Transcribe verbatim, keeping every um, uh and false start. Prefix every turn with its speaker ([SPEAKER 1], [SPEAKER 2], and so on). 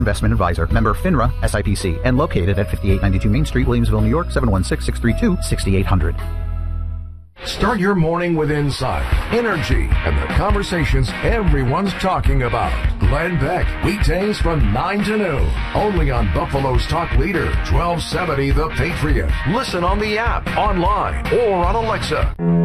[SPEAKER 1] Investment Advisor, member FINRA, S I P C, and located at fifty-eight ninety-two Main Street, Williamsville, New York, seven one six, six three two, six eight zero zero.
[SPEAKER 2] Start your morning with insight, energy, and the conversations everyone's talking about. Glenn Beck, weekdays from nine to noon, only on Buffalo's Talk Leader, twelve seventy The Patriot. Listen on the app, online, or on Alexa.